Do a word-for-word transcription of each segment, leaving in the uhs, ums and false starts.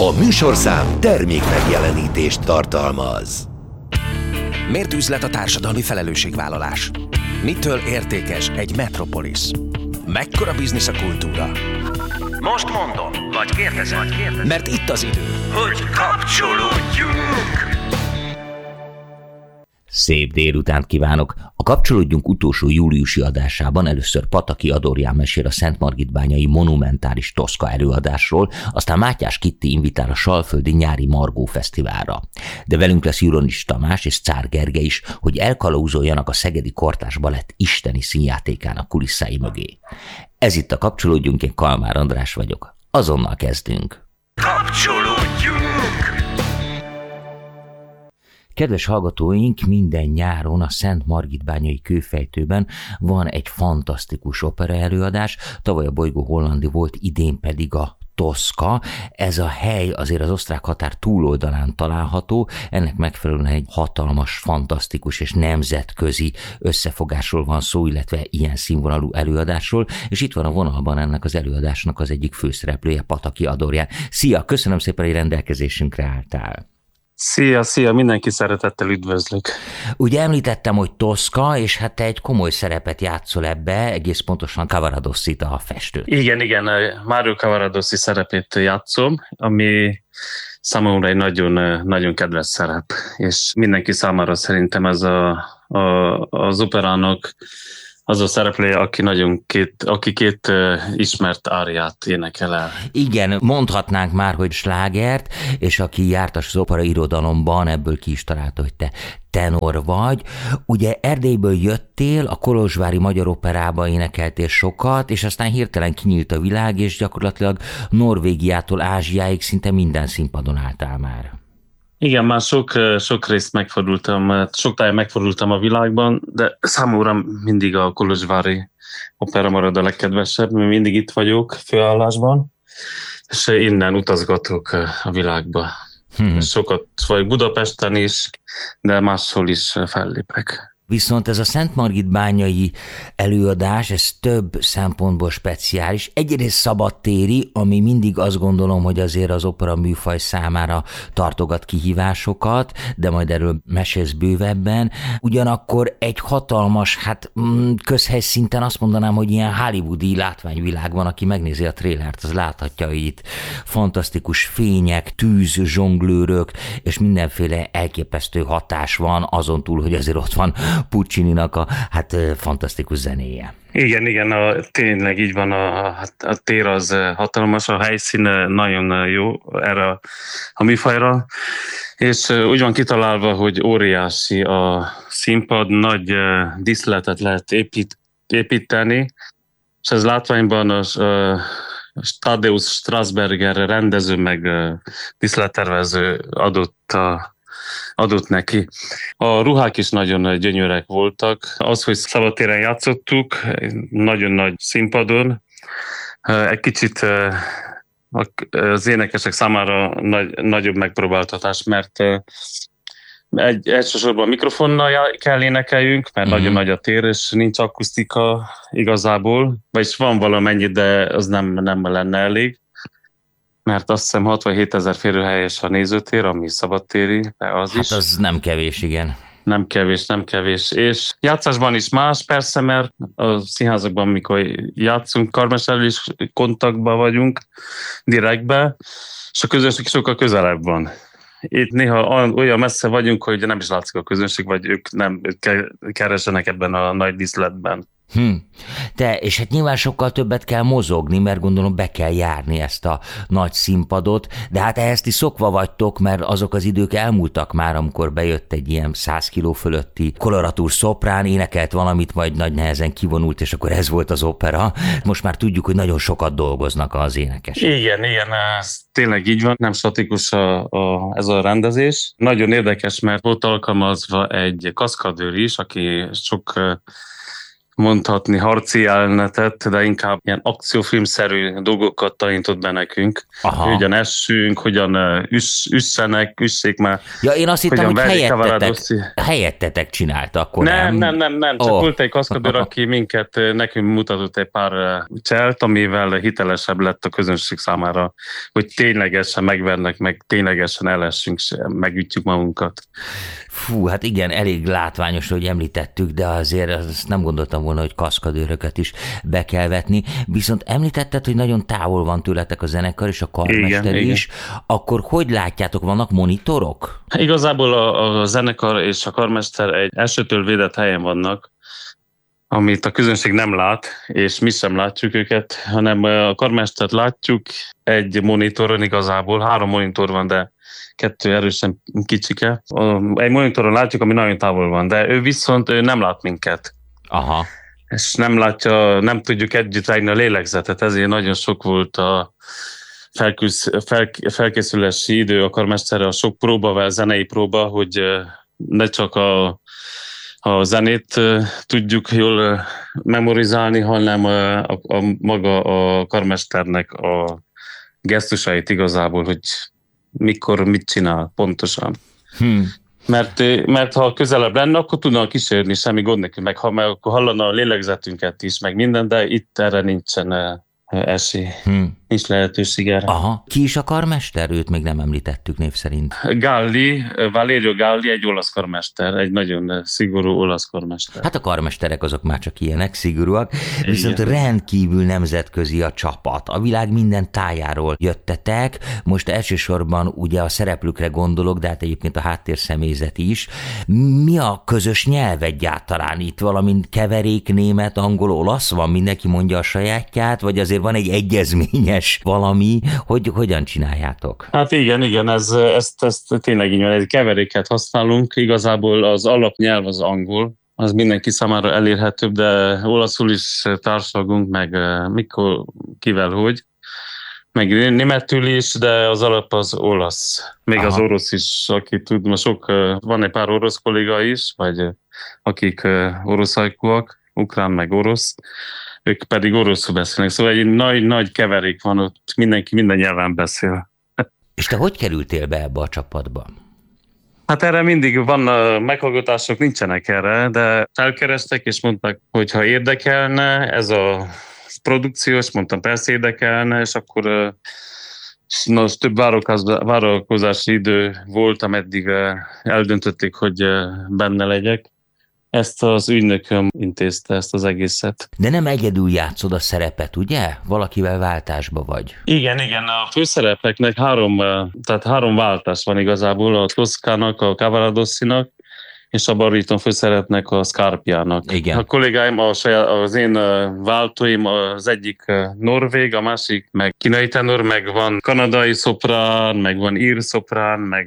A műsorszám termék megjelenítést tartalmaz. Miért üzlet a társadalmi felelősségvállalás? Mitől értékes egy metropolis? Mekkora biznisz a kultúra? Most mondom, vagy kérdezem, vagy kérdezem. Mert itt az idő, hogy kapcsolódjunk! Szép délutánt kívánok! A Kapcsolódjunk utolsó júliusi adásában először Pataki Adorján mesél a Szentmargitbányai monumentális Toszka előadásról, aztán Mátyás Kitti invitál a Salföldi Nyári Margó Fesztiválra. De velünk lesz Juronis Tamás és Czár Gergely is, hogy elkalauzoljanak a Szegedi Kortárs Balett isteni színjátékának kulisszái mögé. Ez itt a Kapcsolódjunk, én Kalmár András vagyok. Azonnal kezdünk! Kapcsolódjunk! Kedves hallgatóink, minden nyáron a Szentmargitbányai Kőfejtőben van egy fantasztikus opera előadás, tavaly a Bolygó Hollandi volt, idén pedig a Toszka. Ez a hely azért az osztrák határ túloldalán található, ennek megfelelően egy hatalmas, fantasztikus és nemzetközi összefogásról van szó, illetve ilyen színvonalú előadásról, és itt van a vonalban ennek az előadásnak az egyik főszereplője, Pataki Adorján. Szia, köszönöm szépen, hogy rendelkezésünkre álltál. Szia, szia, mindenki szeretettel üdvözlök. Ugye említettem, hogy Toszka, és hát te egy komoly szerepet játszol ebbe, egész pontosan Cavaradosit, a festőt. Igen, igen, Mario Cavaradossi szerepét játszom, ami számomra egy nagyon, nagyon kedves szerep, és mindenki számára szerintem ez a, a, az operának az a szereplője, aki nagyon két, aki két uh, ismert áriát énekel el. Igen, mondhatnánk már, hogy slágert, és aki járt az opera irodalomban, ebből ki is találta, hogy te tenor vagy. Ugye Erdélyből jöttél, a Kolozsvári Magyar Operába énekeltél sokat, és aztán hirtelen kinyílt a világ, és gyakorlatilag Norvégiától Ázsiáig szinte minden színpadon álltál már. Igen, már sok, sok részt megfordultam, sok táján megfordultam a világban, de számomra mindig a Kolozsvári Opera marad a legkedvesebb, mert mindig itt vagyok főállásban, és innen utazgatok a világba. Hmm. Sokat vagyok Budapesten is, de máshol is fellépek. Viszont ez a Szentmargitbányai előadás, ez több szempontból speciális. Egyrészt szabadtéri, ami mindig azt gondolom, hogy azért az opera műfaj számára tartogat kihívásokat, de majd erről mesélsz bővebben. Ugyanakkor egy hatalmas, hát közhelyszinten azt mondanám, hogy ilyen hollywoodi látványvilág van, aki megnézi a trélert, az láthatja, hogy itt fantasztikus fények, tűz, zsonglőrök, és mindenféle elképesztő hatás van, azon túl, hogy azért ott van Puccininak a hát fantasztikus zenéje. Igen, igen, a, tényleg így van, a, a tér az hatalmas, a helyszín nagyon jó erre a, a műfajra, és úgy van kitalálva, hogy óriási a színpad, nagy díszletet lehet épít, építeni, és ez látványban az a Tadeusz Strasberger rendező meg díszlettervező adott a adott neki. A ruhák is nagyon gyönyörek voltak. Az, hogy szabadtéren játszottuk, nagyon nagy színpadon, egy kicsit az énekesek számára nagy, nagyobb megpróbáltatás, mert egy, elsősorban mikrofonnal kell énekeljünk, mert mm-hmm. nagyon nagy a tér, és nincs akusztika igazából, vagyis van valamennyi, de az nem, nem lenne elég. Mert azt hiszem hatvanhétezer férőhelyes a nézőtér, ami szabadtéri, de az hát is. Hát az nem kevés, igen. Nem kevés, nem kevés. És játszásban is más, persze, mert a színházakban, mikor játszunk, karmesterrel is kontaktban vagyunk, direktbe, és a közönség sokkal közelebb van. Itt néha olyan messze vagyunk, hogy nem is látszik a közönség, vagy ők nem keresenek ebben a nagy díszletben. Hm. Te, és hát nyilván sokkal többet kell mozogni, mert gondolom be kell járni ezt a nagy színpadot, de hát ehhez ti szokva vagytok, mert azok az idők elmúltak már, amikor bejött egy ilyen száz kiló fölötti koloratúr szoprán, énekelt valamit, majd nagy nehezen kivonult, és akkor ez volt az opera. Most már tudjuk, hogy nagyon sokat dolgoznak az énekesek. Igen, igen, ez tényleg így van, nem statikus a, a, ez a rendezés. Nagyon érdekes, mert volt alkalmazva egy kaszkadőr is, aki sok mondhatni harci jelenetet, de inkább ilyen akciófilmszerű dolgokat tanított be nekünk. Aha. Hogyan essünk, hogyan üss, üssenek, üssék már. Ja, én azt hittem, hogy helyettetek, helyettetek csinálta akkor. Nem, nem, nem, nem. Csak oh. volt egy kaszkadőr, aki minket, nekünk mutatott egy pár cselt, amivel hitelesebb lett a közönség számára, hogy ténylegesen megvernek, meg ténylegesen elessünk, megütjük magunkat. Fú, hát igen, elég látványos, hogy említettük, de azért azt nem gondoltam volna, hogy kaszkadőröket is be kell vetni. Viszont említetted, hogy nagyon távol van tőletek a zenekar és a karmester igen, is. Igen. Akkor hogy látjátok, vannak monitorok? Igazából a, a zenekar és a karmester egy elsőtől védett helyen vannak, amit a közönség nem lát, és mi sem látjuk őket, hanem a karmestert látjuk egy monitoron igazából. Három monitor van, de kettő erősen kicsike. Egy monitoron látjuk, ami nagyon távol van, de ő viszont ő nem lát minket. Aha. És nem látja, nem tudjuk együtt rágni a lélegzetet, ezért nagyon sok volt a felkész, fel, felkészülési idő a karmesterre, a sok próba, vagy zenei próba, hogy ne csak a, a zenét tudjuk jól memorizálni, hanem a, a, a maga a karmesternek a gesztusait igazából, hogy mikor mit csinál pontosan. Hmm. Mert, mert ha közelebb lenne, akkor tudna kísérni, semmi gond nekünk, meg ha meg, akkor hallana a lélegzetünket is, meg minden, de itt erre nincsen esély. Hmm. Nincs lehetőség erre. Aha. Ki is a karmester? Őt még nem említettük név szerint. Galli, Valerio Galli egy olasz karmester, egy nagyon szigorú olasz karmester. Hát a karmesterek azok már csak ilyenek, szigorúak, viszont igen. Rendkívül nemzetközi a csapat. A világ minden tájáról jöttetek. Most elsősorban ugye a szereplőkre gondolok, de hát egyébként a háttérszemélyzet is. Mi a közös nyelv egyáltalán itt? Valamint keverék, német, angol, olasz van? Mindenki mondja a sajátját, vagy azért van egy egyezményes valami, hogy hogyan csináljátok? Hát igen, igen, ez, ezt, ezt tényleg így van, egy keveréket használunk, igazából az alapnyelv az angol, az mindenki számára elérhetőbb, de olaszul is társalgunk, meg mikor, kivel, hogy, meg németül is, de az alap az olasz. Még aha. Az orosz is, aki tud, most sok, van egy pár orosz kolléga is, vagy akik oroszajkúak, ukrán meg orosz, ők pedig oroszul beszélnek, szóval egy nagy-nagy keverék van ott, mindenki minden nyelven beszél. És te hogy kerültél be ebbe a csapatba? Hát erre mindig van, meghallgatások nincsenek erre, de felkerestek és mondták, hogy ha érdekelne ez a produkció, és mondtam persze érdekelne, és akkor nos, több várakozási idő volt, ameddig eldöntötték, hogy benne legyek. Ezt az ügynököm intézte, ezt az egészet. De nem egyedül játszod a szerepet, ugye? Valakivel váltásba vagy. Igen, igen. A főszerepeknek három, tehát három váltás van igazából. A Toskának, a Cavaradossinak, és a baríton főszerepnek a Scarpiának. Igen. A kollégáim, a saját, az én váltóim, az egyik norvég, a másik meg kínai tenor, meg van kanadai szoprán, meg van ír szoprán, meg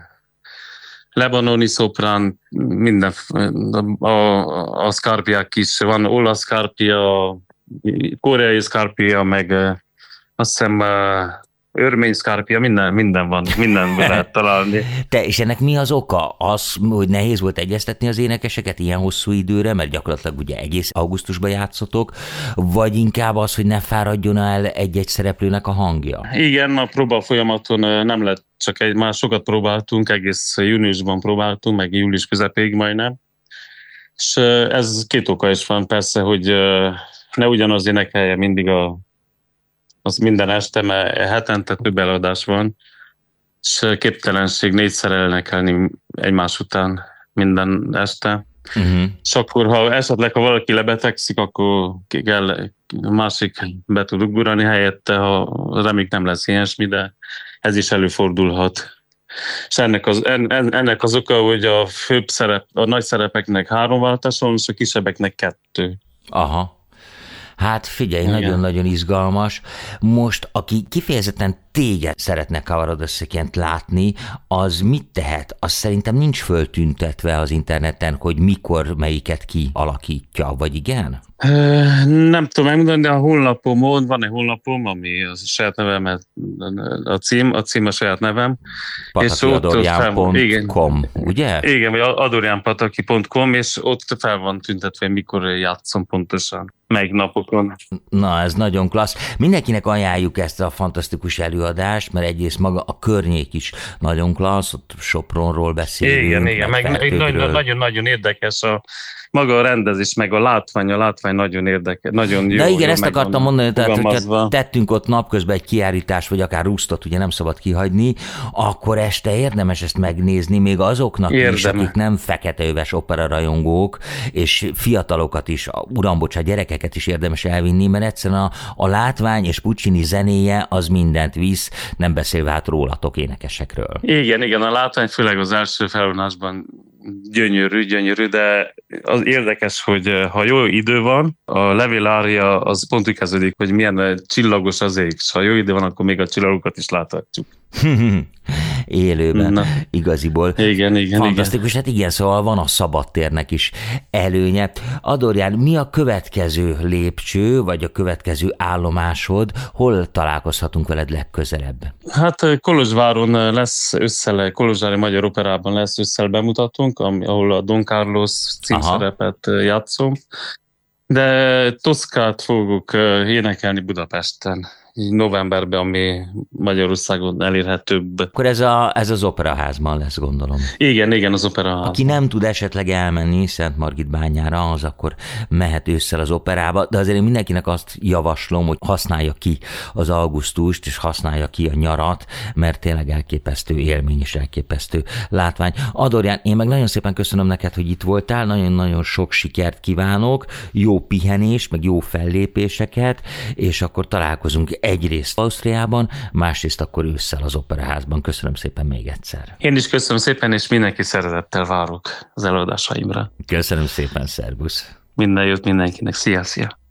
lebanoni szoprán, minden, a, a, a szkárpiák is, van olasz szkárpia, koreai szkárpia, meg azt hiszem örmény szkárpia, minden, minden van, mindenben lehet találni. Te, és ennek mi az oka? Az, hogy nehéz volt egyeztetni az énekeseket ilyen hosszú időre, mert gyakorlatilag ugye egész augusztusban játszotok, vagy inkább az, hogy ne fáradjon el egy-egy szereplőnek a hangja? Igen, a próba folyamaton nem lett csak egy, már sokat próbáltunk, egész júniusban próbáltunk, meg július közepéig majdnem. És ez két oka is van persze, hogy ne ugyanaz énekelje mindig a, az minden este, mert hetente több előadás van, és képtelenség négyszer énekelni egymás után minden este. Uh-huh. És akkor, ha esetleg, ha valaki lebetegszik, akkor kell, másik be tud ugrani helyette, ha reméljük nem lesz ilyesmi, de ez is előfordulhat. És ennek az, en, ennek az oka, hogy a főbb szerep, a nagy szerepeknek három váltás van, és a kisebbeknek kettő. Aha. Hát figyelj, igen. Nagyon-nagyon izgalmas. Most, aki kifejezetten téged szeretne Cavaradossiként látni, az mit tehet? Az szerintem nincs föltüntetve az interneten, hogy mikor melyiket ki alakítja, vagy igen? Nem tudom megmondani, de a honlapomon, van egy honlapom, ami a saját nevemet a cím, a cím a saját nevem. patakiadorján pont com, ugye? Igen, vagy adorjánpataki pont com, és ott fel van tüntetve, mikor játszom pontosan, melyik napokon. Na, ez nagyon klassz. Mindenkinek ajánljuk ezt a fantasztikus előadást, mert egyrészt maga a környék is nagyon klassz, ott Sopronról beszélünk. Igen, igen, meg nagyon-nagyon érdekes a maga a rendezés, meg a látvány, a látvány nagyon érdekes, nagyon jó. De igen, ezt akartam mondani, tehát hogyha tettünk ott napközben egy kiállítást, vagy akár rusztot, ugye nem szabad kihagyni, akkor este érdemes ezt megnézni, még azoknak Érdeme. is, akik nem feketeöves opera rajongók, és fiatalokat is, uram, bocsánat, gyerekeket is érdemes elvinni, mert egyszerűen a, a látvány és Puccini zenéje az mindent visz, nem beszélve hát rólatok énekesekről. Igen, igen, a látvány főleg az első felvonásban gyönyörű, gyönyörű, de az érdekes, hogy ha jó idő van, a levélária az pont úgy kezdődik, hogy milyen csillagos az ég, és ha jó idő van, akkor még a csillagokat is láthatjuk. Élőben, Na. igaziból. Igen, igen, Fantasztikus, igen. hát igen, szóval van a szabadtérnek is előnye. Adorján, mi a következő lépcső, vagy a következő állomásod? Hol találkozhatunk veled legközelebb? Hát Kolozsváron lesz ősszel, Kolozsvári Magyar Operában lesz ősszel bemutatónk, ahol a Don Carlos címszerepet játszom. De Toszkát fogok énekelni Budapesten, novemberben, ami Magyarországon elérhetőbb. Akkor ez, a, ez az operaházban lesz, gondolom. Igen, igen, az operaházban. Aki nem tud esetleg elmenni Szentmargitbányára, az akkor mehet ősszel az operába, de azért én mindenkinek azt javaslom, hogy használja ki az augusztust, és használja ki a nyarat, mert tényleg elképesztő élmény és elképesztő látvány. Adorján, én meg nagyon szépen köszönöm neked, hogy itt voltál, nagyon-nagyon sok sikert kívánok, jó pihenés, meg jó fellépéseket, és akkor találkozunk egyrészt Ausztriában, másrészt akkor ősszel az operaházban. Köszönöm szépen még egyszer. Én is köszönöm szépen, és mindenki szeretettel várok az előadásaimra. Köszönöm szépen, szervusz. Minden jót mindenkinek. Szia, szia.